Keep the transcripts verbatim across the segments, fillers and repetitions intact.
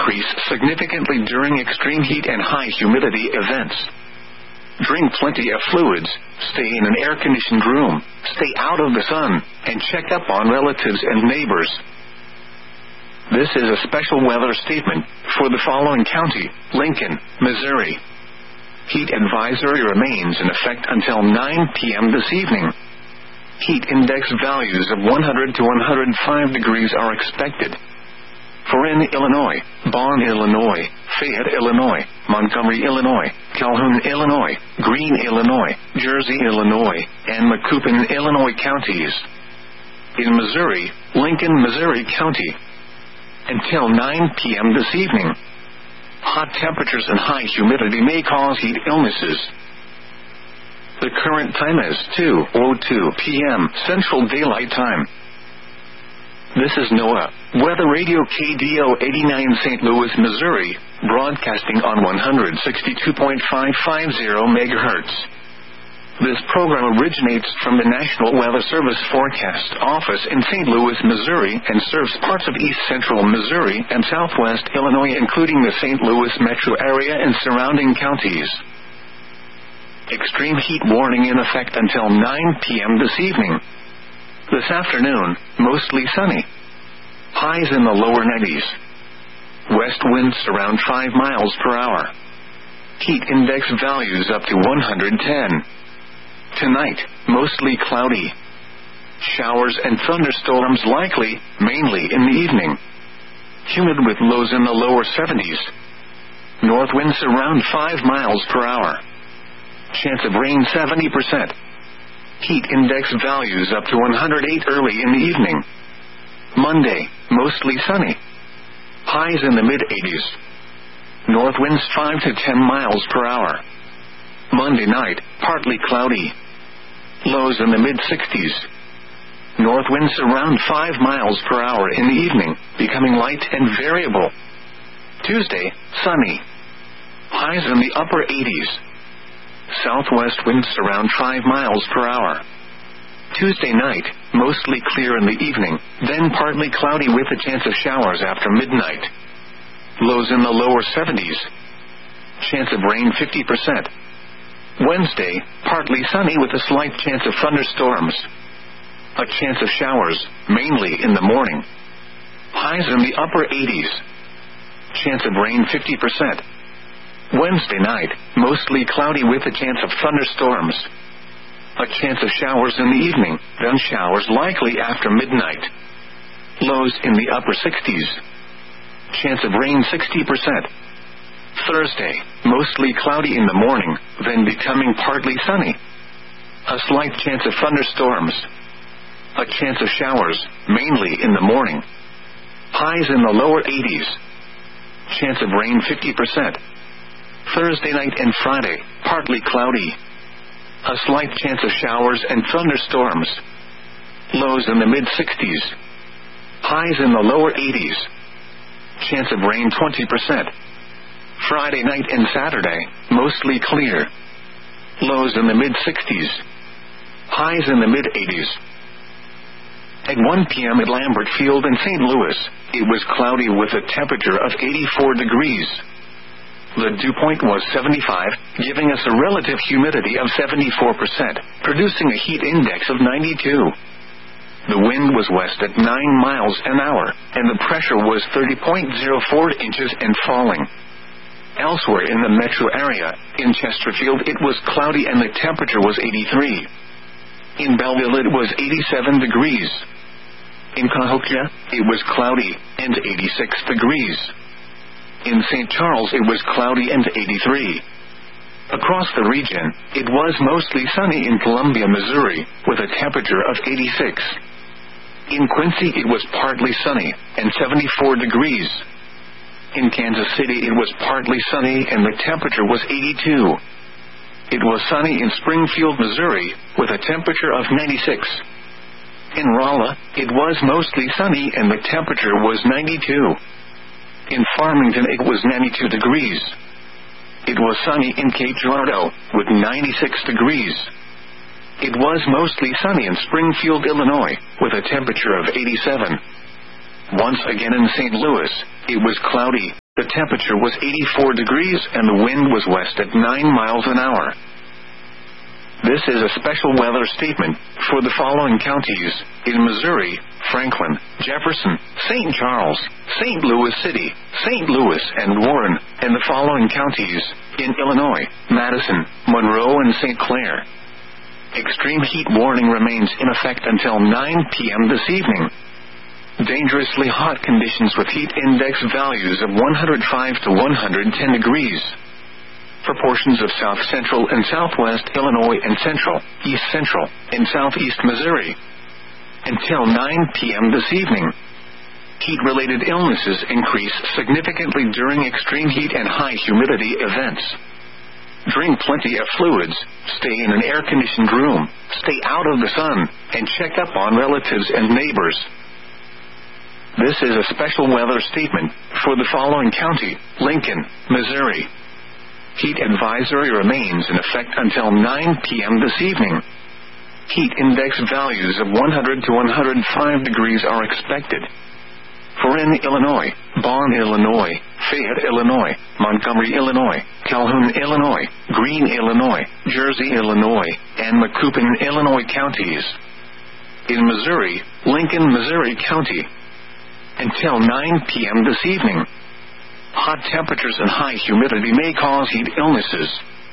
decrease significantly during extreme heat and high humidity events. Drink plenty of fluids, stay in an air-conditioned room, stay out of the sun, and check up on relatives and neighbors. This is a special weather statement for the following county: Lincoln, Missouri. Heat advisory remains in effect until nine p.m. this evening. Heat index values of one hundred to one hundred five degrees are expected. For in Illinois, Bonn, Illinois, Fayette, Illinois, Montgomery, Illinois, Calhoun, Illinois, Greene, Illinois, Jersey, Illinois, and Macoupin, Illinois counties. In Missouri, Lincoln, Missouri County. Until nine p.m. this evening. Hot temperatures and high humidity may cause heat illnesses. The current time is two oh two p.m. Central Daylight Time. This is NOAA Weather Radio K D O eighty-nine Saint Louis, Missouri, broadcasting on one sixty-two point five five zero megahertz. This program originates from the National Weather Service Forecast Office in Saint Louis, Missouri, and serves parts of east central Missouri and southwest Illinois, including the Saint Louis metro area and surrounding counties. Extreme heat warning in effect until nine p.m. this evening. This afternoon, mostly sunny. Highs in the lower nineties. West winds around five miles per hour. Heat index values up to one hundred ten. Tonight, mostly cloudy. Showers and thunderstorms likely, mainly in the evening. Humid with lows in the lower seventies. North winds around five miles per hour. Chance of rain seventy percent. Heat index values up to one hundred eight early in the evening. Monday, mostly sunny. Highs in the mid-eighties. North winds five to ten miles per hour. Monday night, partly cloudy. Lows in the mid-sixties. North winds around five miles per hour in the evening, becoming light and variable. Tuesday, sunny. Highs in the upper eighties. Southwest winds around five miles per hour. Tuesday night, mostly clear in the evening, then partly cloudy with a chance of showers after midnight. Lows in the lower seventies. Chance of rain fifty percent. Wednesday, partly sunny with a slight chance of thunderstorms. A chance of showers, mainly in the morning. Highs in the upper eighties. Chance of rain fifty percent. Wednesday night, mostly cloudy with a chance of thunderstorms. A chance of showers in the evening, then showers likely after midnight. Lows in the upper sixties. Chance of rain sixty percent. Thursday, mostly cloudy in the morning, then becoming partly sunny. A slight chance of thunderstorms. A chance of showers, mainly in the morning. Highs in the lower eighties. Chance of rain fifty percent. Thursday night and Friday, partly cloudy. A slight chance of showers and thunderstorms. Lows in the mid-sixties. Highs in the lower eighties. Chance of rain twenty percent. Friday night and Saturday, mostly clear. Lows in the mid-sixties. Highs in the mid-eighties. At one p.m. at Lambert Field in Saint Louis, it was cloudy with a temperature of eighty-four degrees. The dew point was seventy-five, giving us a relative humidity of seventy-four percent, producing a heat index of ninety-two. The wind was west at nine miles an hour, and the pressure was thirty point zero four inches and falling. Elsewhere in the metro area, in Chesterfield it was cloudy and the temperature was eighty-three. In Belleville it was eighty-seven degrees. In Cahokia, it was cloudy and eighty-six degrees. In Saint Charles it was cloudy and eighty-three. Across the region, it was mostly sunny in Columbia, Missouri, with a temperature of eighty-six. In Quincy it was partly sunny and seventy-four degrees. In Kansas City it was partly sunny and the temperature was eighty-two. It was sunny in Springfield, Missouri, with a temperature of ninety-six. In Rolla, it was mostly sunny and the temperature was ninety-two. In Farmington it was ninety-two degrees. It was sunny in Cape Girardeau, with ninety-six degrees. It was mostly sunny in Springfield, Illinois, with a temperature of eighty-seven. Once again in Saint Louis, it was cloudy, the temperature was eighty-four degrees and the wind was west at nine miles an hour. This is a special weather statement for the following counties in Missouri: Franklin, Jefferson, Saint Charles, Saint Louis City, Saint Louis and Warren, and the following counties in Illinois: Madison, Monroe and Saint Clair. Extreme heat warning remains in effect until nine p.m. this evening. Dangerously hot conditions with heat index values of one hundred five to one hundred ten degrees. For portions of south central and southwest Illinois and central, east central, and southeast Missouri. Until nine p.m. this evening. Heat-related illnesses increase significantly during extreme heat and high humidity events. Drink plenty of fluids, stay in an air-conditioned room, stay out of the sun, and check up on relatives and neighbors. This is a special weather statement for the following county: Lincoln, Missouri. Heat advisory remains in effect until nine p.m. this evening. Heat index values of one hundred to one hundred five degrees are expected. For in Illinois, Bonn, Illinois, Fayette, Illinois, Montgomery, Illinois, Calhoun, Illinois, Greene, Illinois, Jersey, Illinois, and Macoupin, Illinois counties. In Missouri, Lincoln, Missouri County. Until nine p.m. this evening. Hot temperatures and high humidity may cause heat illnesses.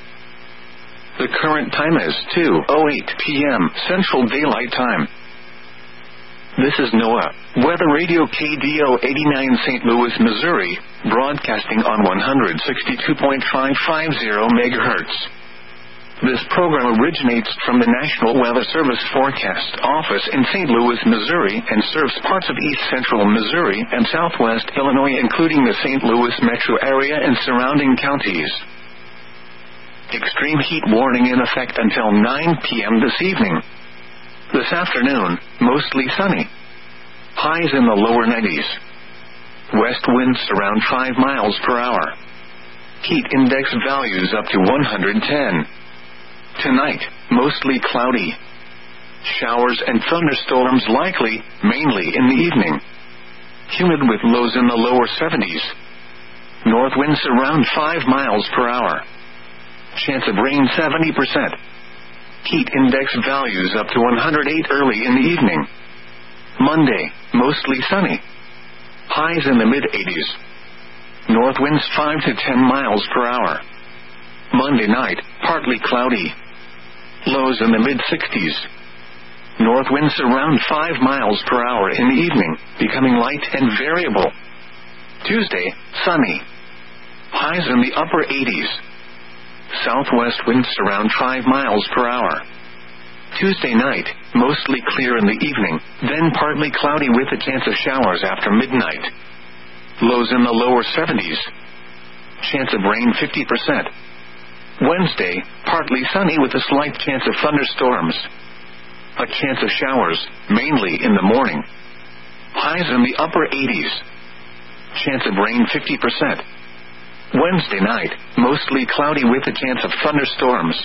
The current time is two oh eight p.m. Central Daylight Time. This is NOAA Weather Radio K D O eighty-nine Saint Louis, Missouri, broadcasting on one sixty-two point five five zero megahertz. This program originates from the National Weather Service Forecast Office in Saint Louis, Missouri, and serves parts of east central Missouri and southwest Illinois, including the Saint Louis metro area and surrounding counties. Extreme heat warning in effect until nine p.m. this evening. This afternoon, mostly sunny. Highs in the lower nineties. West winds around five miles per hour. Heat index values up to one hundred ten. Tonight, mostly cloudy. Showers and thunderstorms likely, mainly in the evening. Humid with lows in the lower seventies. North winds around five miles per hour. Chance of rain seventy percent. Heat index values up to one hundred eight early in the evening. Monday, mostly sunny. Highs in the mid-eighties. North winds five to ten miles per hour. Monday night, partly cloudy. Lows in the mid-sixties. North winds around five miles per hour in the evening, becoming light and variable. Tuesday, sunny. Highs in the upper eighties. Southwest winds around five miles per hour. Tuesday night, mostly clear in the evening, then partly cloudy with a chance of showers after midnight. Lows in the lower seventies. Chance of rain fifty percent. Wednesday, partly sunny with a slight chance of thunderstorms. A chance of showers, mainly in the morning. Highs in the upper eighties. Chance of rain fifty percent. Wednesday night, mostly cloudy with a chance of thunderstorms.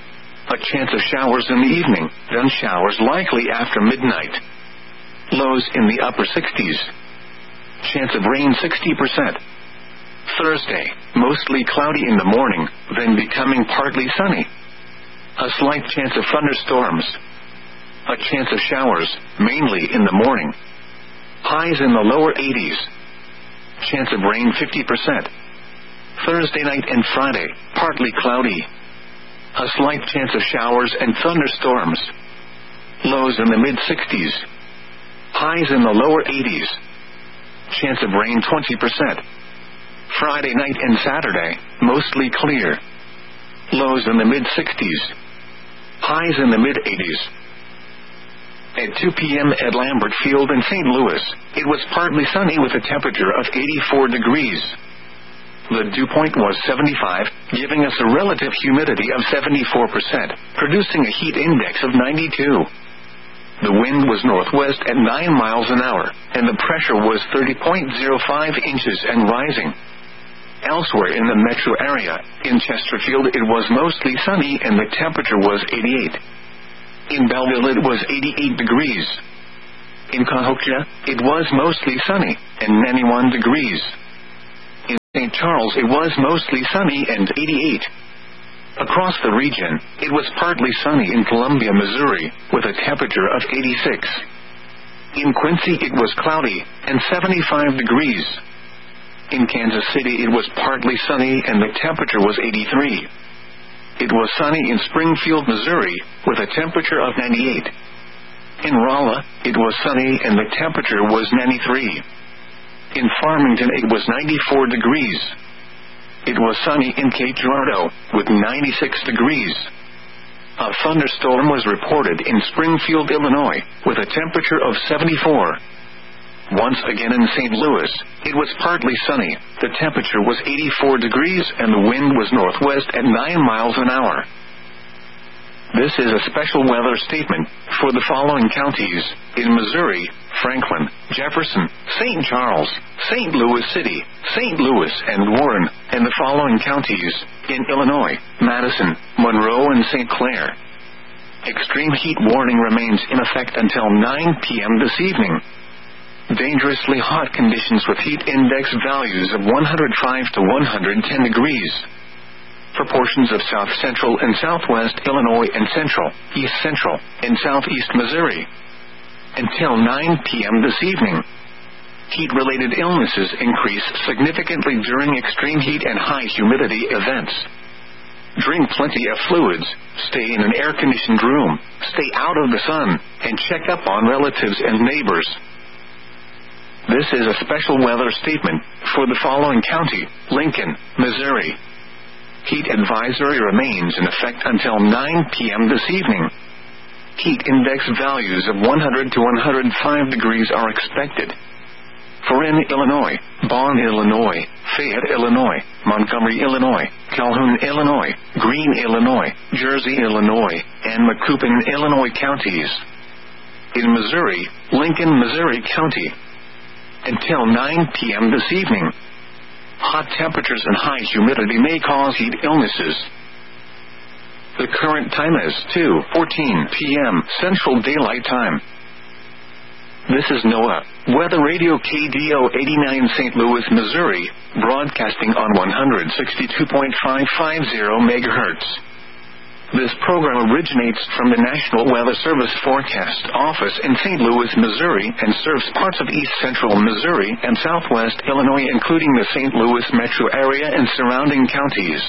A chance of showers in the evening, then showers likely after midnight. Lows in the upper sixties. Chance of rain sixty percent. Thursday, mostly cloudy in the morning, then becoming partly sunny. A slight chance of thunderstorms. A chance of showers, mainly in the morning. Highs in the lower eighties. Chance of rain fifty percent. Thursday night and Friday, partly cloudy. A slight chance of showers and thunderstorms. Lows in the mid-sixties. Highs in the lower eighties. Chance of rain twenty percent. Friday night and Saturday, mostly clear. Lows in the mid-sixties. Highs in the mid-eighties. At two p.m. at Lambert Field in Saint Louis, it was partly sunny with a temperature of eighty-four degrees. The dew point was seventy-five, giving us a relative humidity of seventy-four percent, producing a heat index of ninety-two. The wind was northwest at nine miles an hour, and the pressure was thirty point zero five inches and rising. Elsewhere in the metro area, in Chesterfield it was mostly sunny and the temperature was eighty-eight. In Belleville it was eighty-eight degrees. In Cahokia, it was mostly sunny, and ninety-one degrees. In Saint Charles, it was mostly sunny and eighty-eight. Across the region, it was partly sunny in Columbia, Missouri, with a temperature of eighty-six. In Quincy, it was cloudy, and seventy-five degrees. In Kansas City, it was partly sunny, and the temperature was eighty-three. It was sunny in Springfield, Missouri, with a temperature of ninety-eight. In Rolla, it was sunny, and the temperature was ninety-three. In Farmington, it was ninety-four degrees. It was sunny in Cape Girardeau, with ninety-six degrees. A thunderstorm was reported in Springfield, Illinois, with a temperature of seventy-four. Once again in Saint Louis, it was partly sunny, the temperature was eighty-four degrees, and the wind was northwest at nine miles an hour. This is a special weather statement for the following counties: in Missouri, Franklin, Jefferson, Saint Charles, Saint Louis City, Saint Louis, and Warren, and the following counties: in Illinois, Madison, Monroe, and Saint Clair. Extreme heat warning remains in effect until nine p.m. this evening. Dangerously hot conditions with heat index values of one hundred five to one hundred ten degrees. For portions of south central and southwest Illinois and central, east central, and southeast Missouri. Until nine p.m. this evening. Heat-related illnesses increase significantly during extreme heat and high humidity events. Drink plenty of fluids, stay in an air-conditioned room, stay out of the sun, and check up on relatives and neighbors. This is a special weather statement for the following county: Lincoln, Missouri. Heat advisory remains in effect until nine p.m. this evening. Heat index values of one hundred to one hundred five degrees are expected. For in Illinois, Bonn, Illinois, Fayette, Illinois, Montgomery, Illinois, Calhoun, Illinois, Greene, Illinois, Jersey, Illinois, and Macoupin, Illinois counties. In Missouri, Lincoln, Missouri County. Until nine p.m. this evening. Hot temperatures and high humidity may cause heat illnesses. The current time is two fourteen p.m. Central Daylight Time. This is NOAA Weather Radio K D O eighty-nine Saint Louis, Missouri, broadcasting on one hundred sixty-two point five five zero megahertz. This program originates from the National Weather Service Forecast Office in Saint Louis, Missouri, and serves parts of east central Missouri and southwest Illinois, including the Saint Louis metro area and surrounding counties.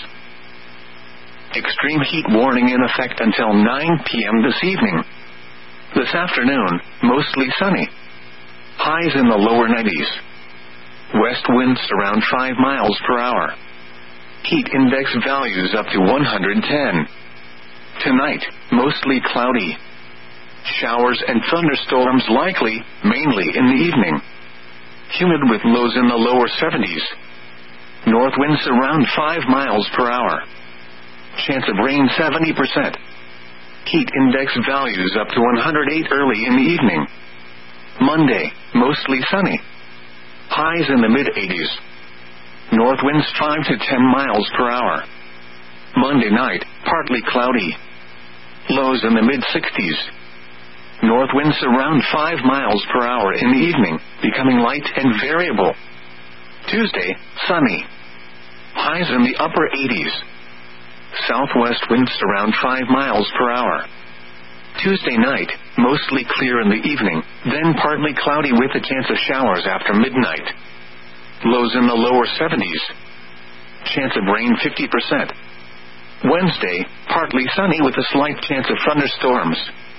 Extreme heat warning in effect until nine p.m. this evening. This afternoon, mostly sunny. Highs in the lower nineties. West winds around five miles per hour. Heat index values up to one hundred ten. Tonight, mostly cloudy. Showers and thunderstorms likely, mainly in the evening. Humid with lows in the lower seventies. North winds around five miles per hour. Chance of rain seventy percent. Heat index values up to one hundred eight early in the evening. Monday, mostly sunny. Highs in the mid-eighties. North winds five to ten miles per hour. Monday night, partly cloudy. Lows in the mid-sixties. North winds around five miles per hour in the evening, becoming light and variable. Tuesday, sunny. Highs in the upper eighties. Southwest winds around five miles per hour. Tuesday night, mostly clear in the evening, then partly cloudy with a chance of showers after midnight. Lows in the lower seventies. Chance of rain fifty percent. Wednesday, partly sunny with a slight chance of thunderstorms.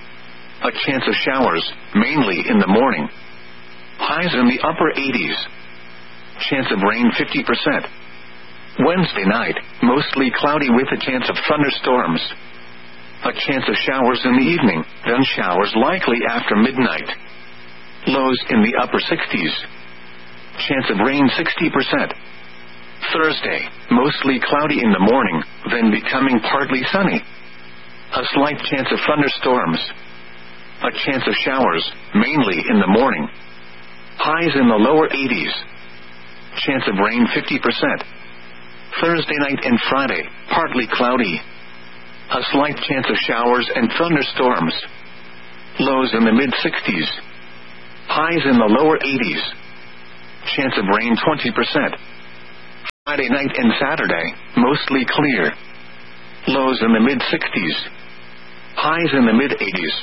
A chance of showers, mainly in the morning. Highs in the upper eighties. Chance of rain fifty percent. Wednesday night, mostly cloudy with a chance of thunderstorms. A chance of showers in the evening, then showers likely after midnight. Lows in the upper sixties. Chance of rain sixty percent. Thursday, mostly cloudy in the morning, then becoming partly sunny. A slight chance of thunderstorms. A chance of showers, mainly in the morning. Highs in the lower eighties. Chance of rain fifty percent. Thursday night and Friday, partly cloudy. A slight chance of showers and thunderstorms. Lows in the mid-sixties. Highs in the lower eighties. Chance of rain twenty percent. Friday night and Saturday, mostly clear. Lows in the mid-sixties. Highs in the mid-eighties.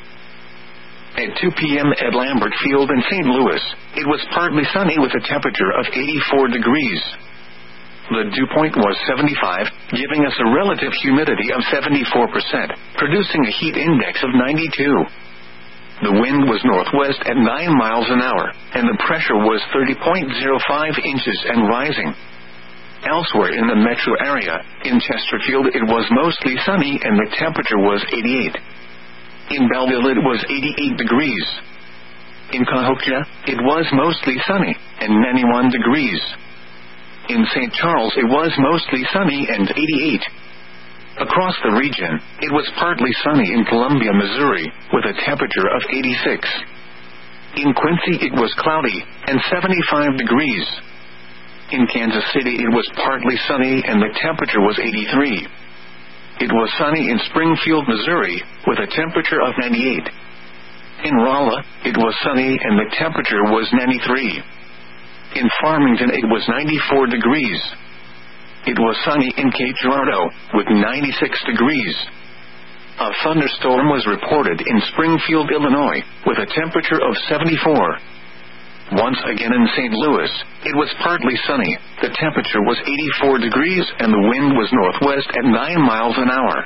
At two p.m. at Lambert Field in Saint Louis, it was partly sunny with a temperature of eighty-four degrees. The dew point was seventy-five, giving us a relative humidity of seventy-four percent, producing a heat index of ninety-two. The wind was northwest at nine miles an hour, and the pressure was thirty point zero five inches and rising. Elsewhere in the metro area, in Chesterfield it was mostly sunny and the temperature was eighty-eight. In Belleville it was eighty-eight degrees. In Cahokia, it was mostly sunny, and ninety-one degrees. In Saint Charles it was mostly sunny and eighty-eight. Across the region, it was partly sunny in Columbia, Missouri, with a temperature of eighty-six. In Quincy it was cloudy, and seventy-five degrees. In Kansas City it was partly sunny and the temperature was eighty-three. It was sunny in Springfield, Missouri, with a temperature of ninety-eight. In Rolla, it was sunny and the temperature was ninety-three. In Farmington it was ninety-four degrees. It was sunny in Cape Girardeau, with ninety-six degrees. A thunderstorm was reported in Springfield, Illinois, with a temperature of seventy-four. Once again in Saint Louis, it was partly sunny, the temperature was eighty-four degrees and the wind was northwest at nine miles an hour.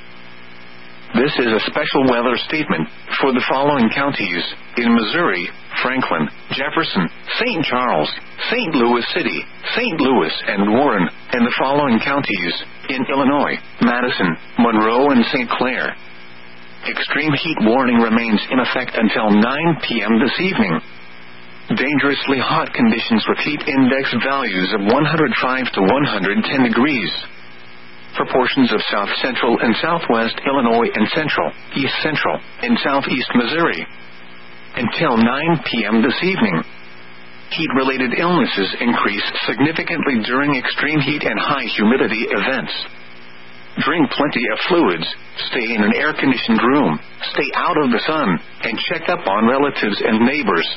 This is a special weather statement for the following counties: in Missouri, Franklin, Jefferson, Saint Charles, Saint Louis City, Saint Louis and Warren, and the following counties: in Illinois, Madison, Monroe and Saint Clair. Extreme heat warning remains in effect until nine p.m. this evening. Dangerously hot conditions with heat index values of one hundred five to one hundred ten degrees. For portions of south central and southwest Illinois and central, east central, and southeast Missouri. Until nine p.m. this evening. Heat-related illnesses increase significantly during extreme heat and high humidity events. Drink plenty of fluids, stay in an air-conditioned room, stay out of the sun, and check up on relatives and neighbors.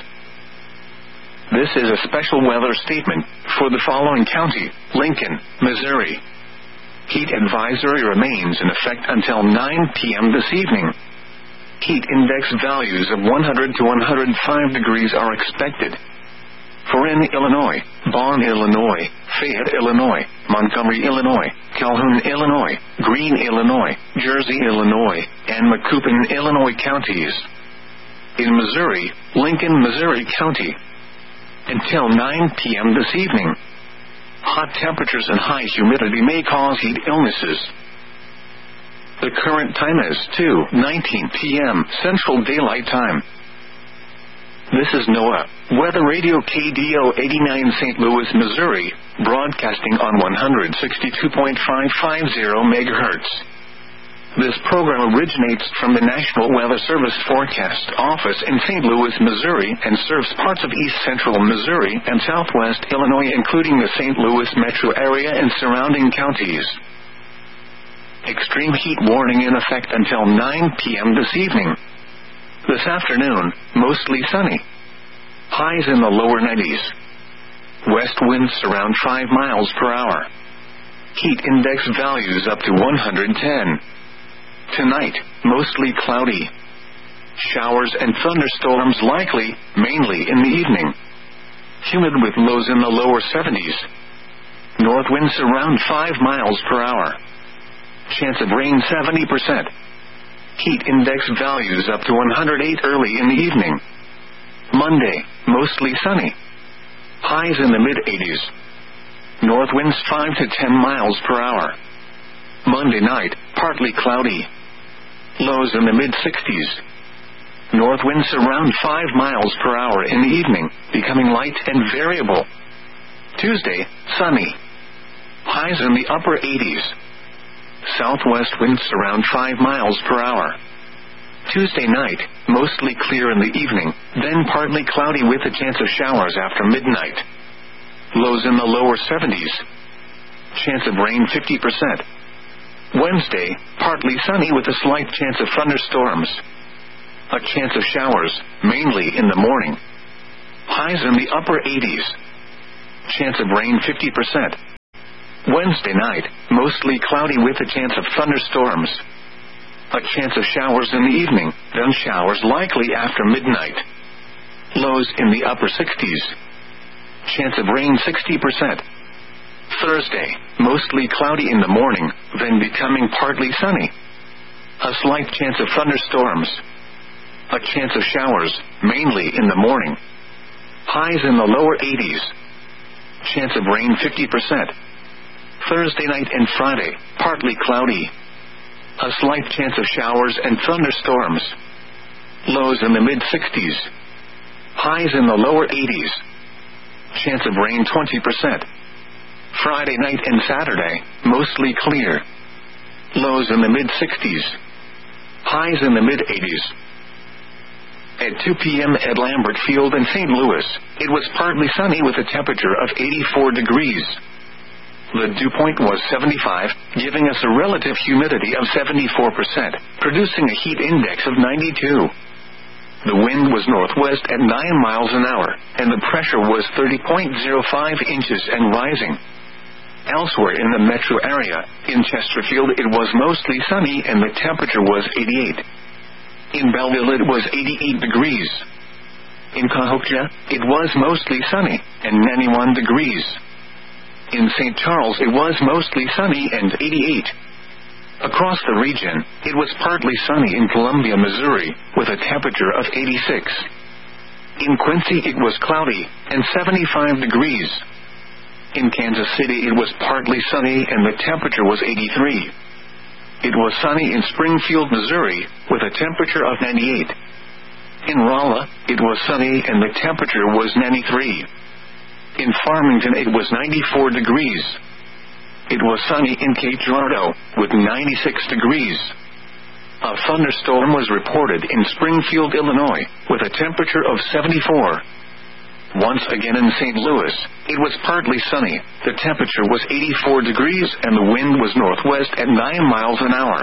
This is a special weather statement for the following county: Lincoln, Missouri. Heat advisory remains in effect until nine p.m. this evening. Heat index values of one hundred to one hundred five degrees are expected. For in Illinois, Bonn, Illinois, Fayette, Illinois, Montgomery, Illinois, Calhoun, Illinois, Greene, Illinois, Jersey, Illinois, and Macoupin, Illinois counties. In Missouri, Lincoln, Missouri County. Until nine p.m. this evening. Hot temperatures and high humidity may cause heat illnesses. The current time is two nineteen p.m. Central Daylight Time. This is NOAA Weather Radio K D O eighty-nine Saint Louis, Missouri, broadcasting on one hundred sixty-two point five five zero megahertz. This program originates from the National Weather Service Forecast Office in Saint Louis, Missouri, and serves parts of east central Missouri and southwest Illinois, including the Saint Louis metro area and surrounding counties. Extreme heat warning in effect until nine p.m. this evening. This afternoon, mostly sunny. Highs in the lower nineties. West winds around five miles per hour. Heat index values up to one hundred ten. Tonight, mostly cloudy. Showers and thunderstorms likely, mainly in the evening. Humid with lows in the lower seventies. North winds around five miles per hour. Chance of rain seventy percent. Heat index values up to one hundred eight early in the evening. Monday, mostly sunny. Highs in the mid-eighties. North winds five to ten miles per hour. Monday night, partly cloudy. Lows in the mid-sixties. North winds around five miles per hour in the evening, becoming light and variable. Tuesday, sunny. Highs in the upper eighties. Southwest winds around five miles per hour. Tuesday night, mostly clear in the evening, then partly cloudy with a chance of showers after midnight. Lows in the lower seventies. Chance of rain fifty percent. Wednesday, partly sunny with a slight chance of thunderstorms. A chance of showers, mainly in the morning. Highs in the upper eighties. Chance of rain fifty percent. Wednesday night, mostly cloudy with a chance of thunderstorms. A chance of showers in the evening, then showers likely after midnight. Lows in the upper sixties. Chance of rain sixty percent. Thursday, mostly cloudy in the morning, then becoming partly sunny. A slight chance of thunderstorms. A chance of showers, mainly in the morning. Highs in the lower eighties. Chance of rain fifty percent. Thursday night and Friday, partly cloudy. A slight chance of showers and thunderstorms. Lows in the mid-sixties. Highs in the lower eighties. Chance of rain twenty percent. Friday night and Saturday, mostly clear. Lows in the mid-sixties. Highs in the mid-eighties. At two p.m. at Lambert Field in Saint Louis, it was partly sunny with a temperature of eighty-four degrees. The dew point was seventy-five, giving us a relative humidity of seventy-four percent, producing a heat index of ninety-two. The wind was northwest at nine miles an hour, and the pressure was thirty point zero five inches and rising. Elsewhere in the metro area, in Chesterfield it was mostly sunny and the temperature was eighty-eight. In Belleville it was eighty-eight degrees. In Cahokia, it was mostly sunny, and ninety-one degrees. In Saint Charles it was mostly sunny and eighty-eight. Across the region, it was partly sunny in Columbia, Missouri, with a temperature of eighty-six. In Quincy it was cloudy, and seventy-five degrees. In Kansas City it was partly sunny and the temperature was eighty-three. It was sunny in Springfield, Missouri, with a temperature of ninety-eight. In Rolla, it was sunny and the temperature was ninety-three. In Farmington it was ninety-four degrees. It was sunny in Cape Girardeau, with ninety-six degrees. A thunderstorm was reported in Springfield, Illinois, with a temperature of seventy-four. Once again in Saint Louis, it was partly sunny, the temperature was eighty-four degrees and the wind was northwest at nine miles an hour.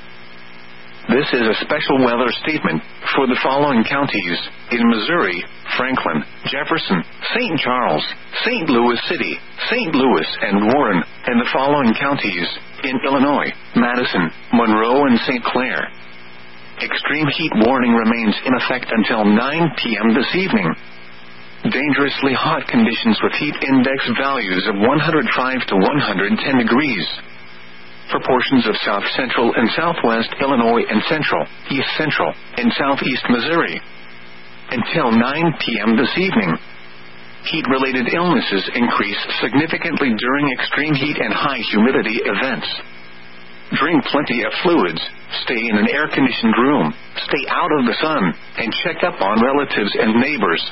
This is a special weather statement for the following counties: in Missouri, Franklin, Jefferson, Saint Charles, Saint Louis City, Saint Louis, and Warren, and the following counties: in Illinois, Madison, Monroe, and Saint Clair. Extreme heat warning remains in effect until nine p.m. this evening. Dangerously hot conditions with heat index values of one hundred five to one hundred ten degrees. For portions of south central and southwest Illinois and central, east central, and southeast Missouri. Until nine p.m. this evening. Heat-related illnesses increase significantly during extreme heat and high humidity events. Drink plenty of fluids, stay in an air-conditioned room, stay out of the sun, and check up on relatives and neighbors.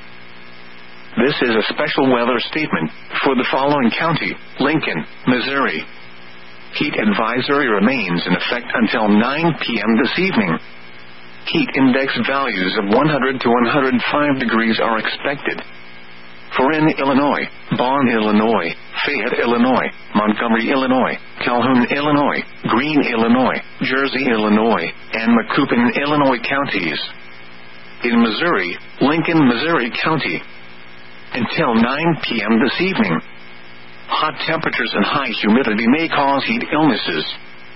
This is a special weather statement for the following county: Lincoln, Missouri. Heat advisory remains in effect until nine p.m. this evening. Heat index values of one hundred to one hundred five degrees are expected. For in Illinois, Bonn, Illinois, Fayette, Illinois, Montgomery, Illinois, Calhoun, Illinois, Greene, Illinois, Jersey, Illinois, and Macoupin, Illinois counties. In Missouri, Lincoln, Missouri County. Until nine p.m. this evening. Hot temperatures and high humidity may cause heat illnesses.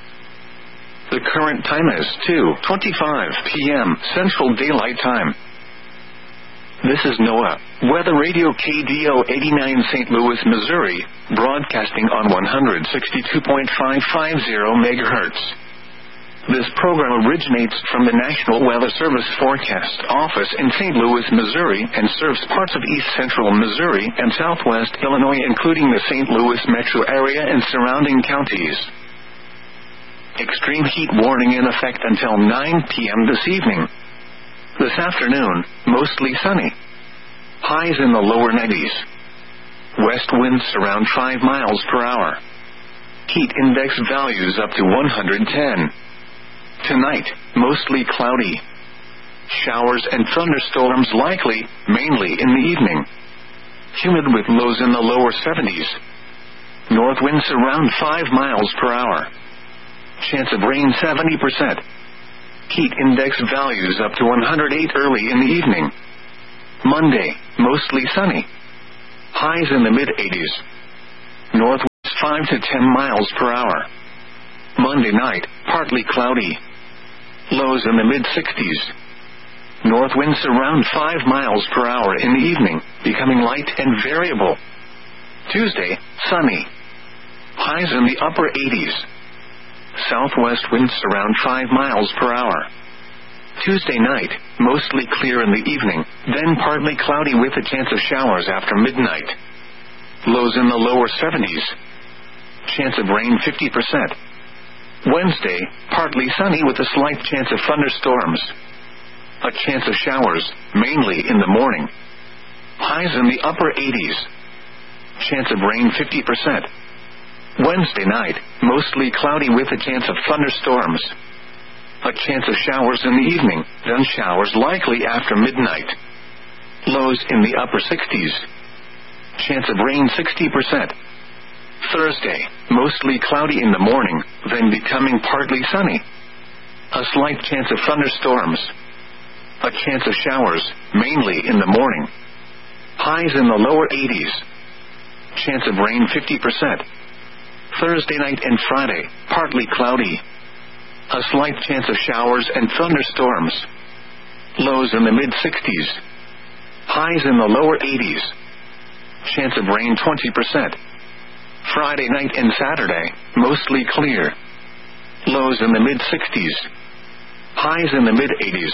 The current time is two twenty-five p.m. Central Daylight Time. This is NOAA, Weather Radio K D O eighty-nine Saint Louis, Missouri, broadcasting on one hundred sixty-two point five five zero megahertz. This program originates from the National Weather Service Forecast Office in Saint Louis, Missouri, and serves parts of east central Missouri and southwest Illinois, including the Saint Louis metro area and surrounding counties. Extreme heat warning in effect until nine p.m. this evening. This afternoon, mostly sunny. Highs in the lower nineties. West winds around five miles per hour. Heat index values up to one hundred ten. Tonight, mostly cloudy. Showers and thunderstorms likely, mainly in the evening. Humid with lows in the lower seventies. North winds around five miles per hour. Chance of rain seventy percent. Heat index values up to one hundred eight early in the evening. Monday, mostly sunny. Highs in the mid-eighties. Northwest five to ten miles per hour. Monday night, partly cloudy. Lows in the mid-sixties. North winds around five miles per hour in the evening, becoming light and variable. Tuesday, sunny. Highs in the upper eighties. Southwest winds around five miles per hour. Tuesday night, mostly clear in the evening, then partly cloudy with a chance of showers after midnight. Lows in the lower seventies. Chance of rain fifty percent. Wednesday, partly sunny with a slight chance of thunderstorms. A chance of showers, mainly in the morning. Highs in the upper eighties. Chance of rain fifty percent. Wednesday night, mostly cloudy with a chance of thunderstorms. A chance of showers in the evening, then showers likely after midnight. Lows in the upper sixties. Chance of rain sixty percent. Thursday, mostly cloudy in the morning, then becoming partly sunny. A slight chance of thunderstorms. A chance of showers, mainly in the morning. Highs in the lower eighties. Chance of rain fifty percent. Thursday night and Friday, partly cloudy. A slight chance of showers and thunderstorms. Lows in the mid-sixties. Highs in the lower eighties. Chance of rain twenty percent. Friday night and Saturday, mostly clear. Lows in the mid-sixties. Highs in the mid-eighties.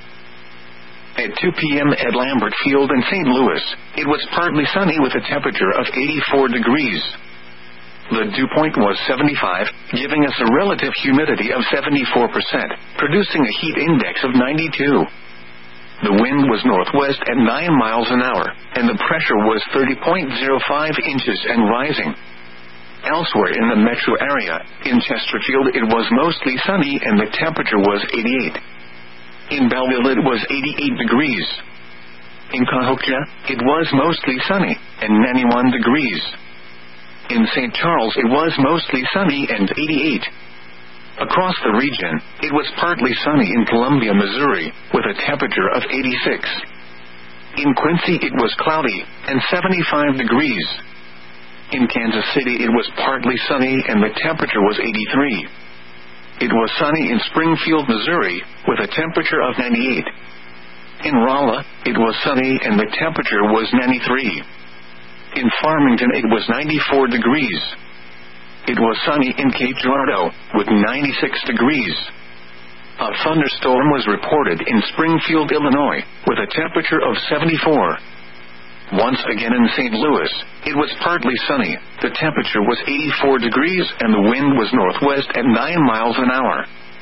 At two p.m. at Lambert Field in Saint Louis, it was partly sunny with a temperature of eighty-four degrees. The dew point was seventy-five, giving us a relative humidity of seventy-four percent, producing a heat index of ninety-two. The wind was northwest at nine miles an hour, and the pressure was thirty point zero five inches and rising. Elsewhere in the metro area, in Chesterfield it was mostly sunny and the temperature was eighty-eight. In Belleville it was eighty-eight degrees. In Cahokia, it was mostly sunny, and ninety-one degrees. In Saint Charles it was mostly sunny and eighty-eight. Across the region, it was partly sunny in Columbia, Missouri, with a temperature of eighty-six. In Quincy it was cloudy, and seventy-five degrees. In Kansas City it was partly sunny and the temperature was eighty-three. It was sunny in Springfield, Missouri, with a temperature of ninety-eight. In Rolla, it was sunny and the temperature was ninety-three. In Farmington it was ninety-four degrees. It was sunny in Cape Girardeau, with ninety-six degrees. A thunderstorm was reported in Springfield, Illinois, with a temperature of seventy-four. Once again in Saint Louis, it was partly sunny, the temperature was eighty-four degrees and the wind was northwest at nine miles an hour.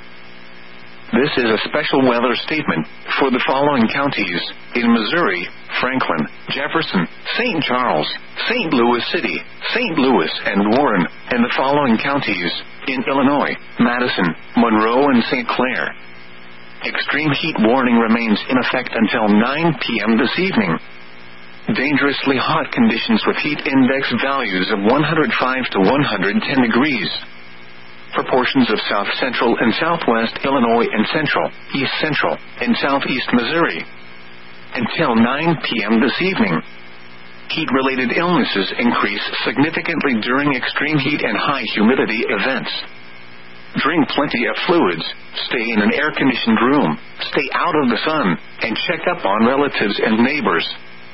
This is a special weather statement for the following counties: in Missouri, Franklin, Jefferson, Saint Charles, Saint Louis City, Saint Louis, and Warren, and the following counties: in Illinois, Madison, Monroe, and Saint Clair. Extreme heat warning remains in effect until nine p.m. this evening. Dangerously hot conditions with heat index values of one hundred five to one hundred ten degrees. For portions of south central and southwest Illinois and central, east central, and southeast Missouri. Until nine p.m. this evening. Heat-related illnesses increase significantly during extreme heat and high humidity events. Drink plenty of fluids, stay in an air-conditioned room, stay out of the sun, and check up on relatives and neighbors.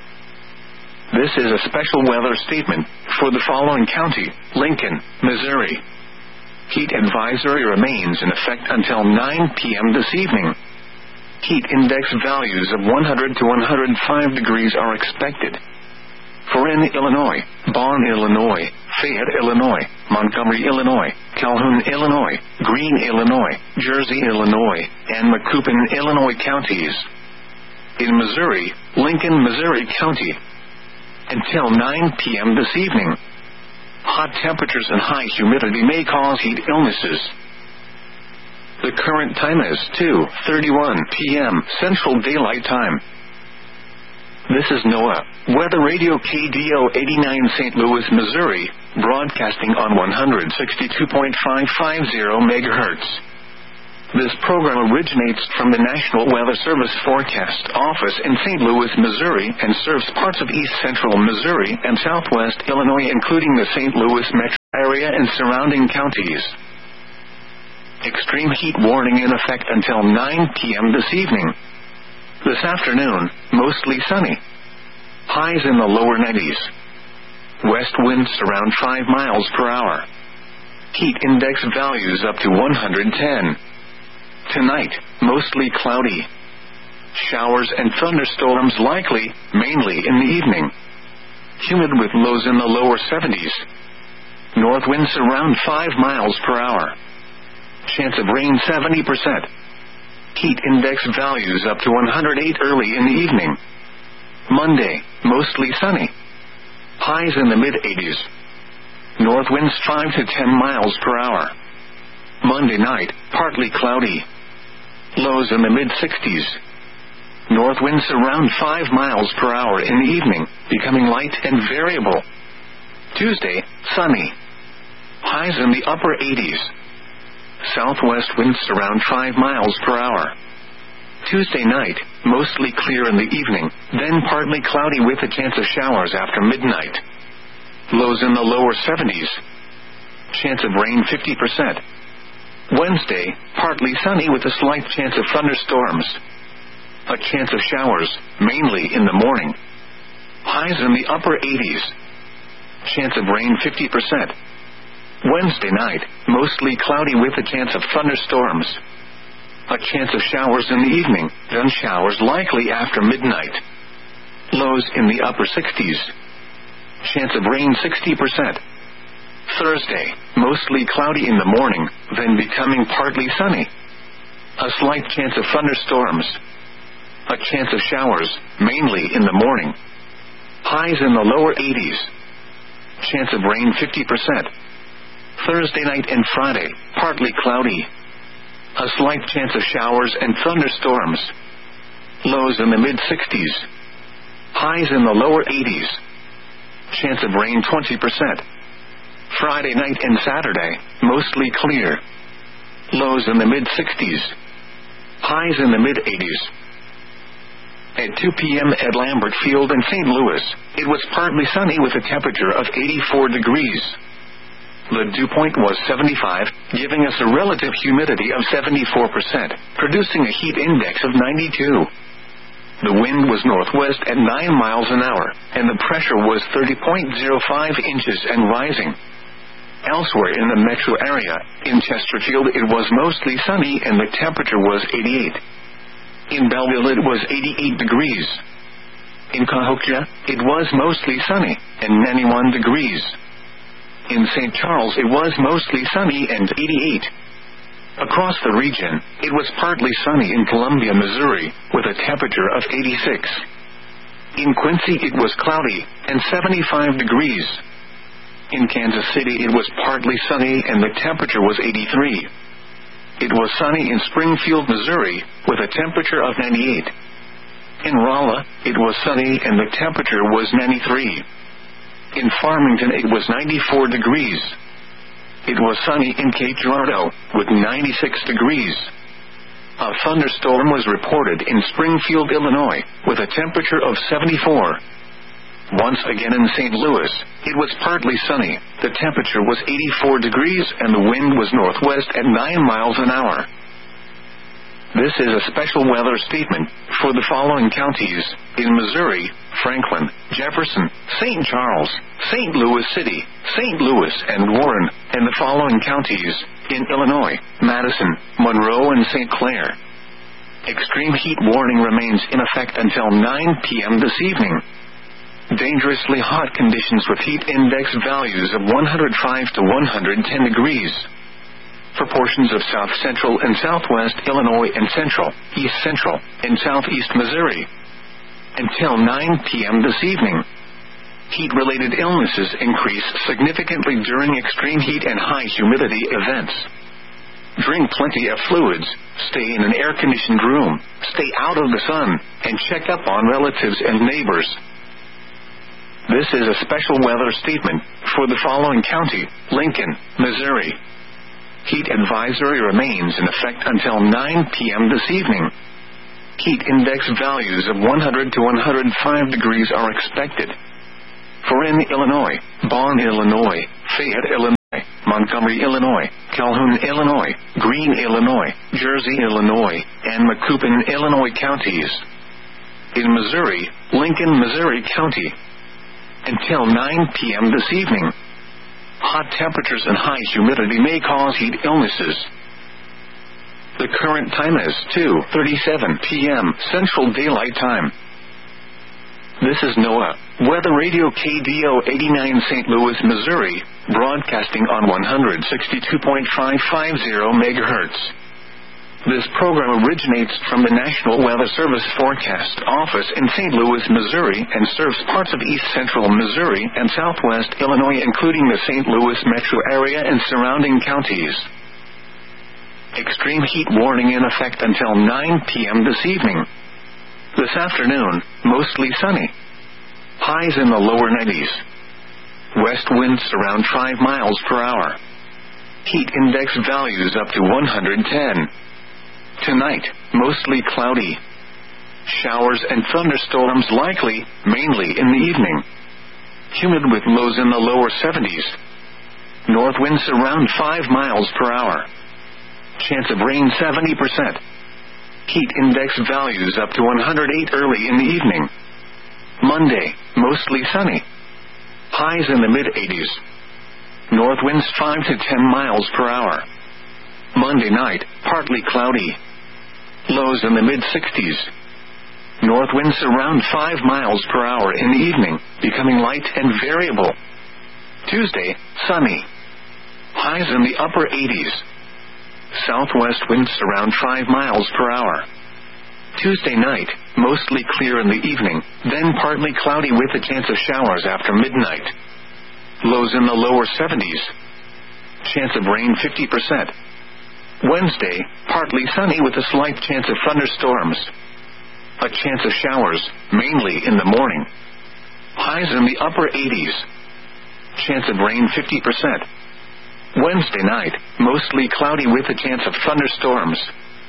This is a special weather statement for the following county: Lincoln, Missouri. Heat advisory remains in effect until nine p.m. this evening. Heat index values of one hundred to one hundred five degrees are expected. For in Illinois, Bonn, Illinois, Fayette, Illinois, Montgomery, Illinois, Calhoun, Illinois, Greene, Illinois, Jersey, Illinois, and Macoupin, Illinois counties. In Missouri, Lincoln, Missouri County. Until nine p.m. this evening. Hot temperatures and high humidity may cause heat illnesses. The current time is two thirty-one p.m. Central Daylight Time. This is NOAA, Weather Radio K D O eighty-nine Saint Louis, Missouri, broadcasting on one hundred sixty-two point five five zero megahertz. This program originates from the National Weather Service Forecast Office in Saint Louis, Missouri, and serves parts of east central Missouri and southwest Illinois, including the Saint Louis metro area and surrounding counties. Extreme heat warning in effect until nine p.m. this evening. This afternoon, mostly sunny. Highs in the lower nineties. West winds around five miles per hour. Heat index values up to one hundred ten. Tonight, mostly cloudy. Showers and thunderstorms likely, mainly in the evening. Humid with lows in the lower seventies. North winds around five miles per hour. Chance of rain seventy percent. Heat index values up to one hundred eight early in the evening. Monday, mostly sunny. Highs in the mid-eighties. North winds five to ten miles per hour. Monday night, partly cloudy. Lows in the mid-sixties. North winds around five miles per hour in the evening, becoming light and variable. Tuesday, sunny. Highs in the upper eighties. Southwest winds around five miles per hour. Tuesday night, mostly clear in the evening, then partly cloudy with a chance of showers after midnight. Lows in the lower seventies. Chance of rain fifty percent. Wednesday, partly sunny with a slight chance of thunderstorms. A chance of showers, mainly in the morning. Highs in the upper eighties. Chance of rain fifty percent. Wednesday night, mostly cloudy with a chance of thunderstorms. A chance of showers in the evening, then showers likely after midnight. Lows in the upper sixties. Chance of rain sixty percent. Thursday, mostly cloudy in the morning, then becoming partly sunny. A slight chance of thunderstorms. A chance of showers, mainly in the morning. Highs in the lower eighties. Chance of rain fifty percent. Thursday night and Friday, partly cloudy. A slight chance of showers and thunderstorms. Lows in the mid-sixties. Highs in the lower eighties. Chance of rain twenty percent. Friday night and Saturday, mostly clear. Lows in the mid-sixties. Highs in the mid-eighties. At two p.m. at Lambert Field in Saint Louis, it was partly sunny with a temperature of eighty-four degrees. The dew point was seventy-five, giving us a relative humidity of seventy-four percent, producing a heat index of ninety-two. The wind was northwest at nine miles an hour, and the pressure was thirty point zero five inches and rising. Elsewhere in the metro area, in Chesterfield it was mostly sunny and the temperature was eighty-eight. In Belleville it was eighty-eight degrees. In Cahokia, it was mostly sunny, and ninety-one degrees. In Saint Charles it was mostly sunny and eighty-eight. Across the region, it was partly sunny in Columbia, Missouri, with a temperature of eighty-six. In Quincy it was cloudy, and seventy-five degrees. In Kansas City it was partly sunny and the temperature was eighty-three. It was sunny in Springfield, Missouri, with a temperature of ninety-eight. In Rolla, it was sunny and the temperature was ninety-three. In Farmington it was ninety-four degrees. It was sunny in Cape Girardeau, with ninety-six degrees. A thunderstorm was reported in Springfield, Illinois, with a temperature of seventy-four. Once again in Saint Louis, it was partly sunny, the temperature was eighty-four degrees and the wind was northwest at nine miles an hour. This is a special weather statement for the following counties: in Missouri, Franklin, Jefferson, Saint Charles, Saint Louis City, Saint Louis, and Warren, and the following counties: in Illinois, Madison, Monroe, and Saint Clair. Extreme heat warning remains in effect until nine p.m. this evening. Dangerously hot conditions with heat index values of one hundred five to one hundred ten degrees. For portions of south central and southwest Illinois and central, east central, and southeast Missouri. Until nine p.m. this evening. Heat-related illnesses increase significantly during extreme heat and high humidity events. Drink plenty of fluids, stay in an air-conditioned room, stay out of the sun, and check up on relatives and neighbors. This is a special weather statement for the following county: Lincoln, Missouri. Heat advisory remains in effect until nine p.m. this evening. Heat index values of one hundred to one hundred five degrees are expected. For in Illinois, Bonn, Illinois, Fayette, Illinois, Montgomery, Illinois, Calhoun, Illinois, Greene, Illinois, Jersey, Illinois, and Macoupin, Illinois counties. In Missouri, Lincoln, Missouri County. Until nine p.m. this evening. Hot temperatures and high humidity may cause heat illnesses. The current time is two thirty-seven p.m. Central Daylight Time. This is NOAA Weather Radio K D O eighty-nine Saint Louis, Missouri, broadcasting on one sixty-two point five five zero megahertz. This program originates from the National Weather Service Forecast Office in Saint Louis, Missouri, and serves parts of east central Missouri and southwest Illinois, including the Saint Louis metro area and surrounding counties. Extreme heat warning in effect until nine p.m. this evening. This afternoon, mostly sunny. Highs in the lower nineties. West winds around five miles per hour. Heat index values up to one hundred ten. Tonight, mostly cloudy. Showers and thunderstorms likely, mainly in the evening. Humid with lows in the lower seventies. North winds around five miles per hour. Chance of rain seventy percent. Heat index values up to one hundred eight early in the evening. Monday, mostly sunny. Highs in the mid-eighties. North winds five to ten miles per hour. Monday night, partly cloudy. Lows in the mid-sixties. North winds around five miles per hour in the evening, becoming light and variable. Tuesday, sunny. Highs in the upper eighties. Southwest winds around five miles per hour. Tuesday night, mostly clear in the evening, then partly cloudy with a chance of showers after midnight. Lows in the lower seventies. Chance of rain fifty percent. Wednesday, partly sunny with a slight chance of thunderstorms. A chance of showers, mainly in the morning. Highs in the upper eighties. Chance of rain fifty percent. Wednesday night, mostly cloudy with a chance of thunderstorms.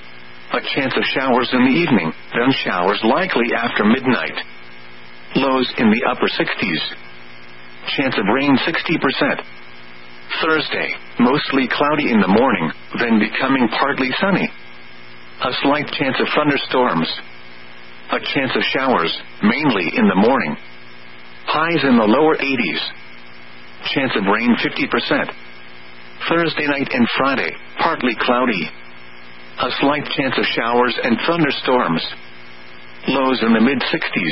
A chance of showers in the evening, then showers likely after midnight. Lows in the upper sixties. Chance of rain sixty percent. Thursday, mostly cloudy in the morning, then becoming partly sunny. A slight chance of thunderstorms. A chance of showers, mainly in the morning. Highs in the lower eighties. Chance of rain fifty percent. Thursday night and Friday, partly cloudy. A slight chance of showers and thunderstorms. Lows in the mid-sixties.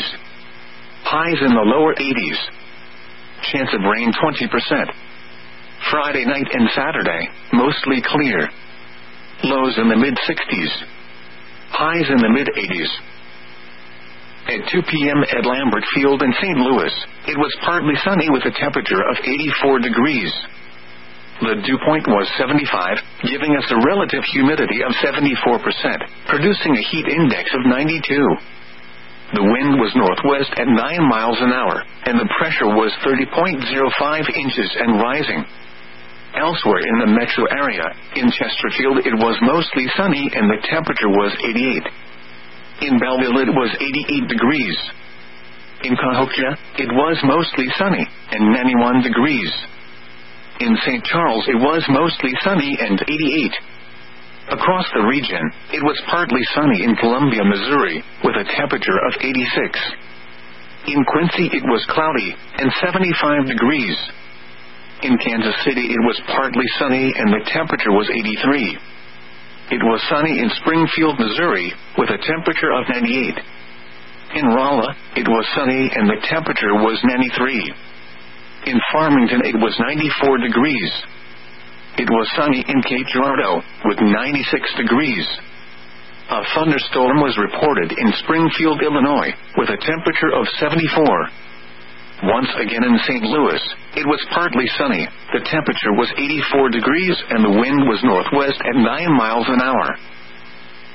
Highs in the lower eighties. Chance of rain twenty percent. Friday night and Saturday, mostly clear. Lows in the mid-sixties. Highs in the mid-eighties. At two p.m. at Lambert Field in Saint Louis, it was partly sunny with a temperature of eighty-four degrees. The dew point was seventy-five, giving us a relative humidity of seventy-four percent, producing a heat index of ninety-two. The wind was northwest at nine miles an hour, and the pressure was thirty point zero five inches and rising. Elsewhere in the metro area, in Chesterfield it was mostly sunny and the temperature was eighty-eight. In Belleville it was eighty-eight degrees. In Cahokia, it was mostly sunny, and ninety-one degrees. In Saint Charles it was mostly sunny and eighty-eight. Across the region, it was partly sunny in Columbia, Missouri, with a temperature of eighty-six. In Quincy it was cloudy, and seventy-five degrees. In Kansas City it was partly sunny and the temperature was eighty-three. It was sunny in Springfield, Missouri, with a temperature of ninety-eight. In Rolla, it was sunny and the temperature was ninety-three. In Farmington it was ninety-four degrees. It was sunny in Cape Girardeau, with ninety-six degrees. A thunderstorm was reported in Springfield, Illinois, with a temperature of seventy-four. Once again in Saint Louis, it was partly sunny, the temperature was eighty-four degrees and the wind was northwest at nine miles an hour.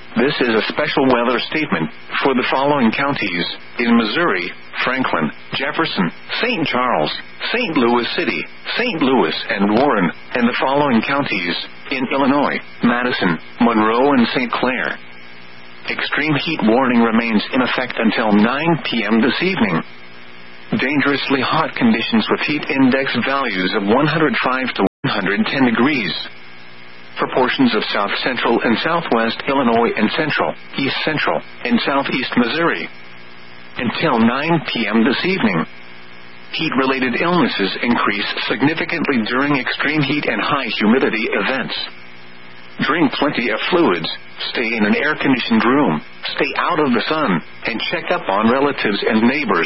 This is a special weather statement for the following counties in Missouri: Franklin, Jefferson, Saint Charles, Saint Louis City, Saint Louis, and Warren, and the following counties in Illinois: Madison, Monroe, and Saint Clair. Extreme heat warning remains in effect until nine p.m. this evening. Dangerously hot conditions with heat index values of one hundred five to one hundred ten degrees. For portions of south central and southwest Illinois and central, east central, and southeast Missouri. Until nine p.m. this evening. Heat-related illnesses increase significantly during extreme heat and high humidity events. Drink plenty of fluids, stay in an air-conditioned room, stay out of the sun, and check up on relatives and neighbors.